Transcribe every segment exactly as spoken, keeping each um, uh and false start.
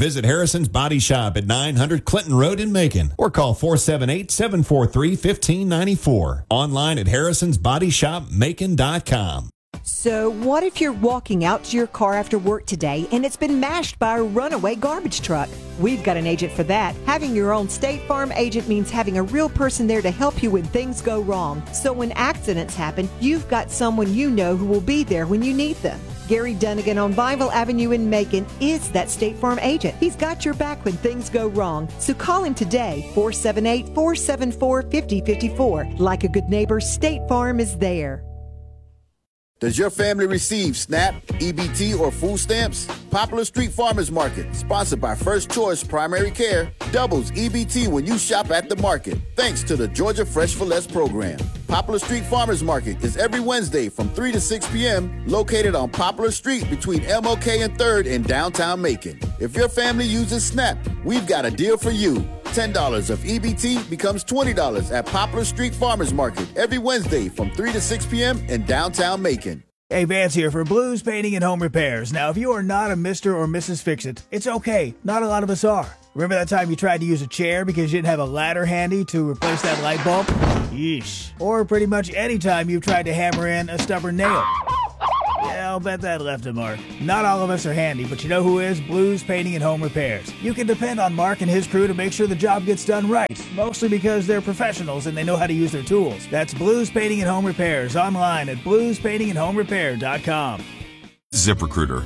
Visit Harrison's Body Shop at nine hundred Clinton Road in Macon or call four seven eight, seven four three, one five nine four. Online at harrisons body shop macon dot com. So what if you're walking out to your car after work today and it's been mashed by a runaway garbage truck? We've got an agent for that. Having your own State Farm agent means having a real person there to help you when things go wrong. So when accidents happen, you've got someone you know who will be there when you need them. Gary Dunnigan on Bible Avenue in Macon is that State Farm agent. He's got your back when things go wrong. So call him today, four seven eight, four seven four, five zero five four. Like a good neighbor, State Farm is there. Does your family receive SNAP, E B T, or food stamps? Poplar Street Farmers Market, sponsored by First Choice Primary Care, doubles E B T when you shop at the market, thanks to the Georgia Fresh for Less program. Poplar Street Farmers Market is every Wednesday from three to six p.m., located on Poplar Street between M L K and third in downtown Macon. If your family uses SNAP, we've got a deal for you. ten dollars of E B T becomes twenty dollars at Poplar Street Farmers Market every Wednesday from three to six p.m. in downtown Macon. Hey, Vance here for Blues Painting and Home Repairs. Now, if you are not a Mister or Missus Fix-It, it's okay. Not a lot of us are. Remember that time you tried to use a chair because you didn't have a ladder handy to replace that light bulb? Yeesh. Or pretty much any time you've tried to hammer in a stubborn nail. Yeah, I'll bet that left a mark. Not all of us are handy, but you know who is? Blues Painting and Home Repairs. You can depend on Mark and his crew to make sure the job gets done right. Mostly because they're professionals and they know how to use their tools. That's Blues Painting and Home Repairs online at blues painting and home repair dot com. ZipRecruiter.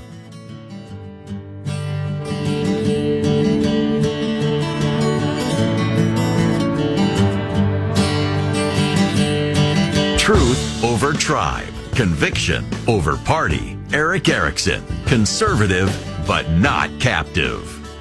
Truth over tribe. Conviction over party. Eric Erickson. Conservative, but not captive.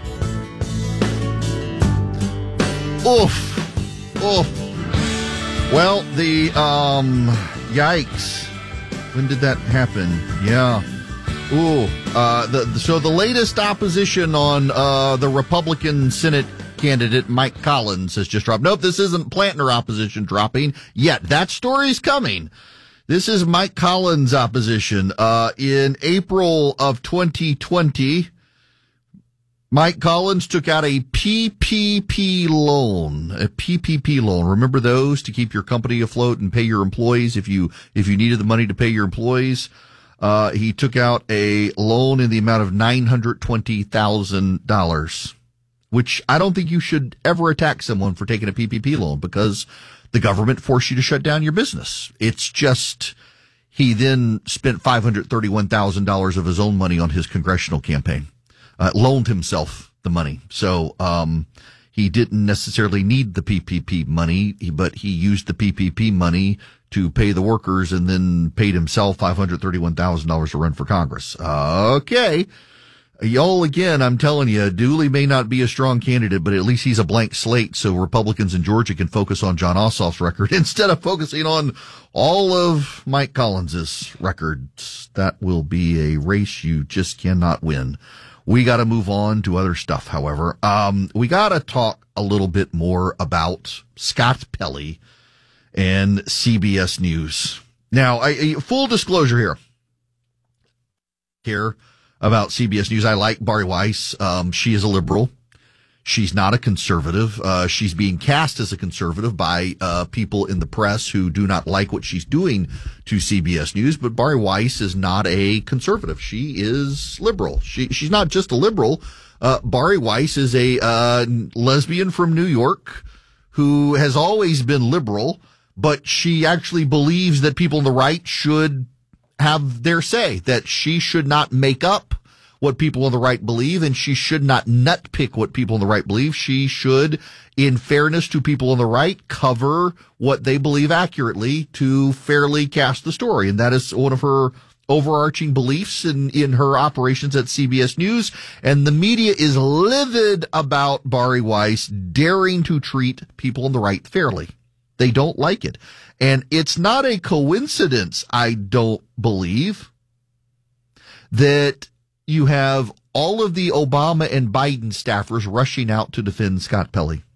Oof. Oof. Well, the, um, yikes. When did that happen? Yeah. Ooh. Uh, the, so the latest opposition on, uh, the Republican Senate candidate Mike Collins has just dropped. Nope, this isn't Plantner opposition dropping yet. That story's coming. This is Mike Collins' opposition. Uh, in April of twenty twenty, Mike Collins took out a P P P loan, a P P P loan. Remember those to keep your company afloat and pay your employees if you, if you needed the money to pay your employees? Uh, he took out a loan in the amount of nine hundred twenty thousand dollars, which I don't think you should ever attack someone for taking a P P P loan because the government forced you to shut down your business. It's just, he then spent five hundred thirty-one thousand dollars of his own money on his congressional campaign, uh, loaned himself the money. So, um, he didn't necessarily need the P P P money, but he used the P P P money to pay the workers and then paid himself five hundred thirty-one thousand dollars to run for Congress. Okay. Y'all, again, I'm telling you, Dooley may not be a strong candidate, but at least he's a blank slate, so Republicans in Georgia can focus on Jon Ossoff's record instead of focusing on all of Mike Collins's records. That will be a race you just cannot win. We got to move on to other stuff, however. Um, we got to talk a little bit more about Scott Pelley and C B S News. Now, I, full disclosure here. Here. About C B S News. I like Bari Weiss. Um, she is a liberal. She's not a conservative. Uh, she's being cast as a conservative by, uh, people in the press who do not like what she's doing to C B S News. But Bari Weiss is not a conservative. She is liberal. She, she's not just a liberal. Uh, Bari Weiss is a, uh, lesbian from New York who has always been liberal, but she actually believes that people on the right should have their say, that she should not make up what people on the right believe, and she should not nutpick what people on the right believe. She should, in fairness to people on the right, cover what they believe accurately to fairly cast the story. And that is one of her overarching beliefs in, in her operations at C B S News. And the media is livid about Bari Weiss daring to treat people on the right fairly. They don't like it. And it's not a coincidence, I don't believe, that you have all of the Obama and Biden staffers rushing out to defend Scott Pelley.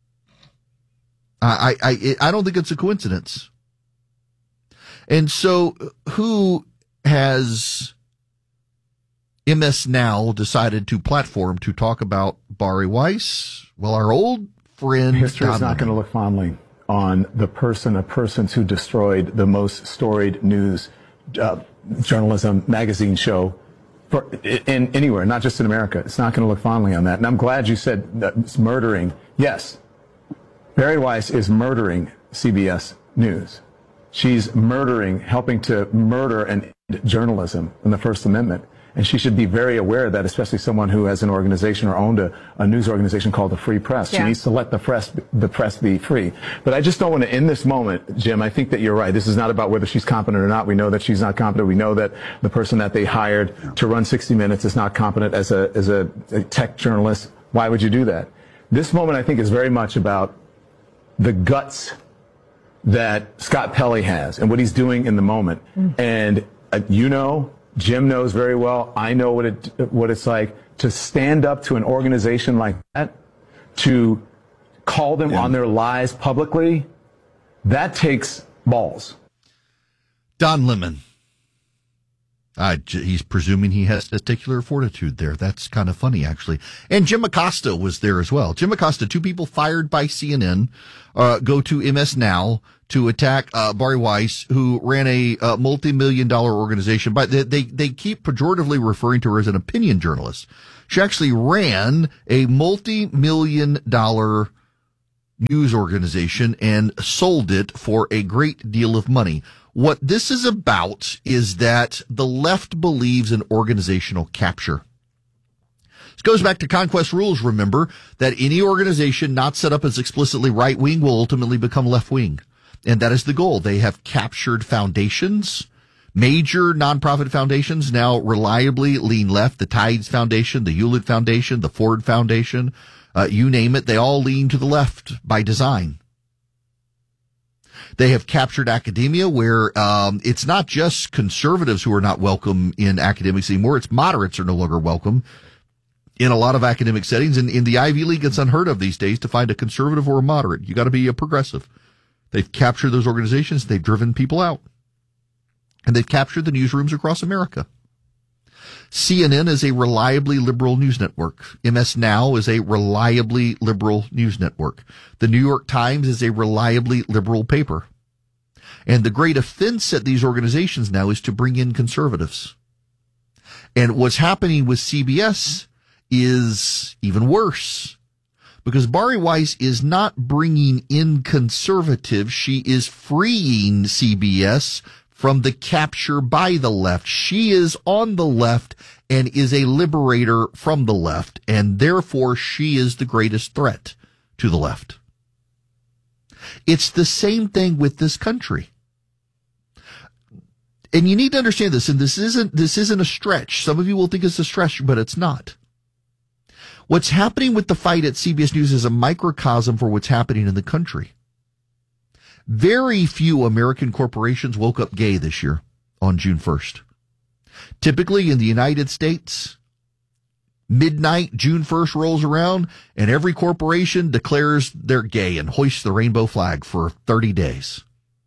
I, I, I don't think it's a coincidence. And so who has M S Now decided to platform to talk about Bari Weiss. Well, our old friend history Don is not going to look fondly on the person, a persons who destroyed the most storied news uh, journalism magazine show for, in anywhere, not just in America. It's not going to look fondly on that. And I'm glad you said that it's murdering. Yes, Bari Weiss is murdering C B S News. She's murdering, helping to murder and end journalism and the First Amendment. And she should be very aware of that, especially someone who has an organization or owned a, a news organization called the Free Press. Yeah. She needs to let the press, the press be free. But I just don't want to, in this moment, Jim, I think that you're right. This is not about whether she's competent or not. We know that she's not competent. We know that the person that they hired to run sixty minutes is not competent as a, as a, a tech journalist. Why would you do that? This moment, I think, is very much about the guts that Scott Pelley has and what he's doing in the moment. Mm. And uh, you know, Jim knows very well, I know what it what it's like to stand up to an organization like that, to call them yeah. on their lies publicly. That takes balls. Don Lemon. Uh, he's presuming he has testicular fortitude there. That's kind of funny, actually. And Jim Acosta was there as well. Jim Acosta, two people fired by C N N, uh, go to M S Now to attack uh, Bari Weiss, who ran a uh, multi-million dollar organization. But they, they, they keep pejoratively referring to her as an opinion journalist. She actually ran a multi-million dollar news organization and sold it for a great deal of money. What this is about is that the left believes in organizational capture. This goes back to Conquest rules, remember, that any organization not set up as explicitly right-wing will ultimately become left-wing. And that is the goal. They have captured foundations. Major nonprofit foundations now reliably lean left. The Tides Foundation, the Hewlett Foundation, the Ford Foundation, uh, you name it, they all lean to the left by design. They have captured academia where um, it's not just conservatives who are not welcome in academics anymore. It's moderates are no longer welcome in a lot of academic settings. And in the Ivy League, it's unheard of these days to find a conservative or a moderate. You got to be a progressive. They've captured those organizations. They've driven people out. And they've captured the newsrooms across America. C N N is a reliably liberal news network. M S Now is a reliably liberal news network. The New York Times is a reliably liberal paper. And the great offense at these organizations now is to bring in conservatives. And what's happening with C B S is even worse. Because Bari Weiss is not bringing in conservatives. She is freeing C B S from the capture by the left. She is on the left and is a liberator from the left, and therefore she is the greatest threat to the left. It's the same thing with this country. And you need to understand this, and this isn't, this isn't a stretch. Some of you will think it's a stretch, but it's not. What's happening with the fight at C B S News is a microcosm for what's happening in the country. Very few American corporations woke up gay this year on June first. Typically in the United States, midnight, June first rolls around and every corporation declares they're gay and hoists the rainbow flag for thirty days.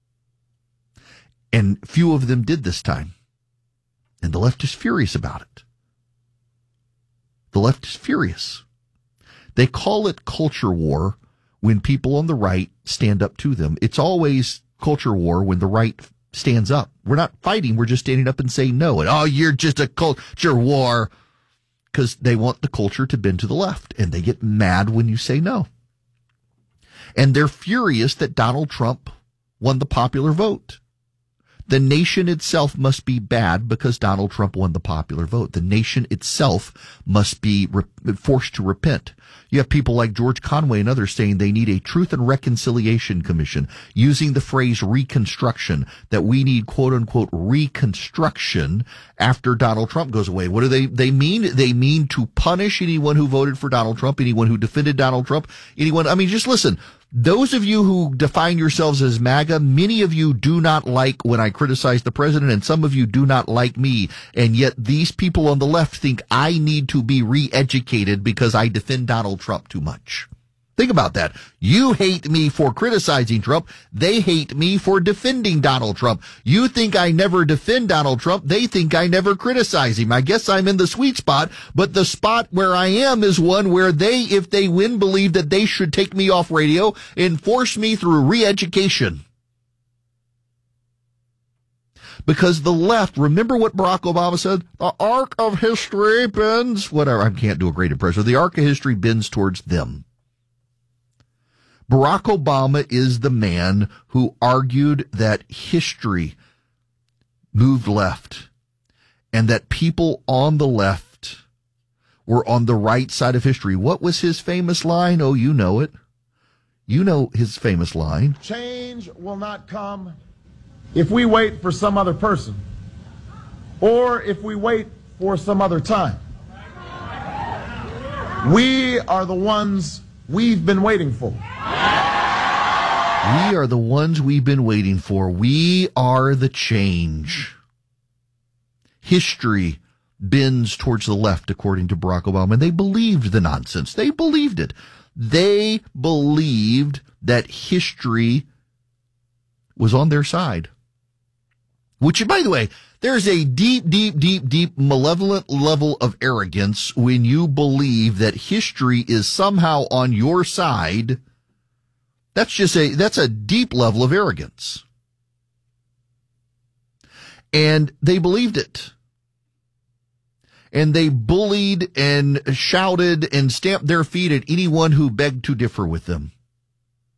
And few of them did this time. And the left is furious about it. The left is furious. They call it culture war when people on the right stand up to them. It's always culture war when the right stands up. We're not fighting. We're just standing up and saying no. And, oh, you're just a culture war. Because they want the culture to bend to the left. And they get mad when you say no. And they're furious that Donald Trump won the popular vote. The nation itself must be bad because Donald Trump won the popular vote. The nation itself must be re- forced to repent. You have people like George Conway and others saying they need a Truth and Reconciliation Commission, using the phrase reconstruction, that we need quote unquote reconstruction after Donald Trump goes away. What do they, they mean? They mean to punish anyone who voted for Donald Trump, anyone who defended Donald Trump, anyone, I mean, just listen. Those of you who define yourselves as MAGA, many of you do not like when I criticize the president, and some of you do not like me. And yet these people on the left think I need to be re-educated because I defend Donald Trump too much. Think about that. You hate me for criticizing Trump. They hate me for defending Donald Trump. You think I never defend Donald Trump. They think I never criticize him. I guess I'm in the sweet spot, but the spot where I am is one where they, if they win, believe that they should take me off radio and force me through re-education. Because the left, remember what Barack Obama said? The arc of history bends, whatever, I can't do a great impression. The arc of history bends towards them. Barack Obama is the man who argued that history moved left and that people on the left were on the right side of history. What was his famous line? Oh, you know it. You know his famous line. Change will not come if we wait for some other person or if we wait for some other time. We are the ones we've been waiting for. We are the ones we've been waiting for. We are the change. History bends towards the left, according to Barack Obama. And they believed the nonsense. They believed it. They believed that history was on their side. Which, by the way, there's a deep, deep, deep, deep malevolent level of arrogance when you believe that history is somehow on your side. That's just a, that's a deep level of arrogance. And they believed it. And they bullied and shouted and stamped their feet at anyone who begged to differ with them.